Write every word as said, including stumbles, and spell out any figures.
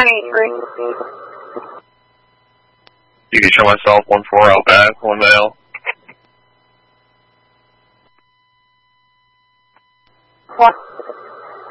ninety-three. You can show myself one four out back, one male. What?